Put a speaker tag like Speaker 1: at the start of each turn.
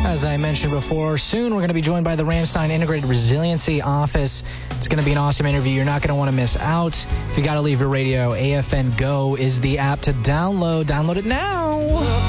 Speaker 1: as I mentioned before. Soon, we're going to be joined by the Ramstein Integrated Resiliency Office. It's going to be an awesome interview. You're not going to want to miss out. If you got to leave your radio, AFN Go is the app to download. Download it now.